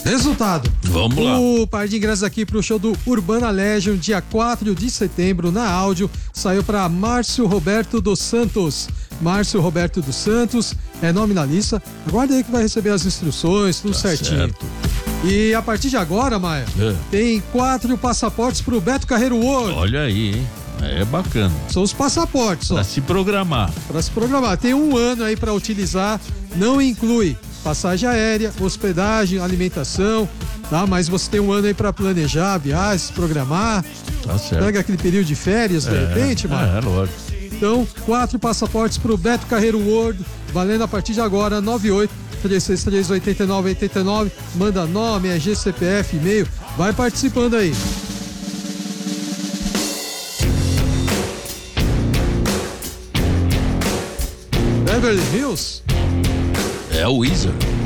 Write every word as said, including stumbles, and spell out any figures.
Resultado. Vamos lá. O par de ingressos aqui pro show do Urbana Legion, dia quatro de setembro, na áudio, saiu para Márcio Roberto dos Santos. Márcio Roberto dos Santos, é nome na lista. Aguarda aí que vai receber as instruções, tudo Tá certinho. certo. E a partir de agora, Maia, É. tem quatro passaportes pro Beto Carreiro World. Olha aí, hein? É bacana. São os passaportes, ó. Pra se programar. Para se programar. Tem um ano aí para utilizar, não inclui passagem aérea, hospedagem, alimentação, tá? Mas você tem um ano aí para planejar viagens, se programar. Tá certo. Pega aquele período de férias, de É, repente, mano. É, lógico. Então, quatro passaportes pro Beto Carreiro World, valendo a partir de agora, nove oito três seis três oito nove oito nove. Manda nome, é G C P F, e-mail. Vai participando aí. Beverly Hills? É o Weezer.